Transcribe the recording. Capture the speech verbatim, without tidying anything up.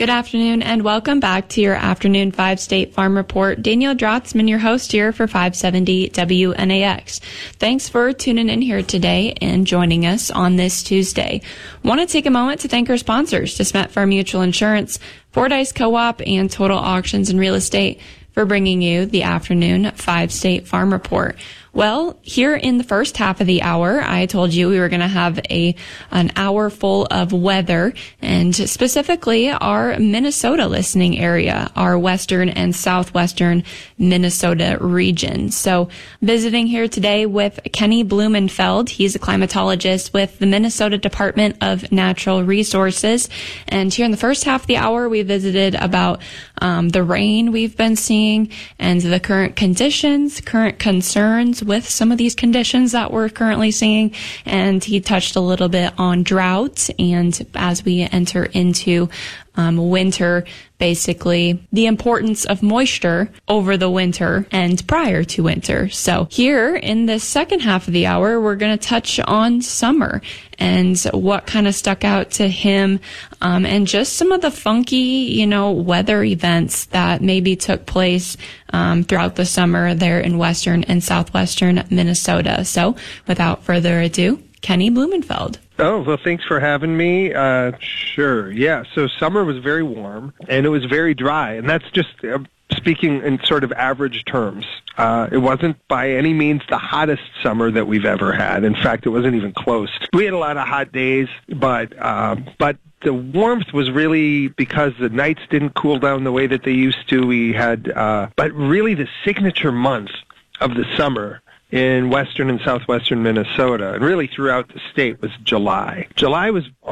Good afternoon and welcome back to your Afternoon five State Farm Report. Danielle Drotzman, your host here for five seventy W N A X. Thanks for tuning in here today and joining us on this Tuesday. Want to take a moment to thank our sponsors, DeSmet Farm Mutual Insurance, Fordyce Co-op, and Total Auctions and Real Estate for bringing you the Afternoon five State Farm Report. Well, here in the first half of the hour, I told you we were going to have a an hour full of weather, and specifically our Minnesota listening area, our western and southwestern Minnesota region. So visiting here today with Kenny Blumenfeld. He's a climatologist with the Minnesota Department of Natural Resources. And here in the first half of the hour, we visited about um, the rain we've been seeing and the current conditions, current concerns with some of these conditions that we're currently seeing, and he touched a little bit on drought and as we enter into um, winter, basically the importance of moisture over the winter and prior to winter. So here in the second half of the hour, we're going to touch on summer and what kind of stuck out to him, um, and just some of the funky, you know, weather events that maybe took place um, throughout the summer there in western and southwestern Minnesota. So without further ado, Kenny Blumenfeld. Oh, well, thanks for having me. Uh, sure. Yeah. So summer was very warm and it was very dry. And that's just uh, speaking in sort of average terms. Uh, it wasn't by any means the hottest summer that we've ever had. In fact, it wasn't even close. We had a lot of hot days, but, uh, but the warmth was really because the nights didn't cool down the way that they used to. We had, uh, but really the signature month of the summer in western and southwestern Minnesota, and really throughout the state, was July. July was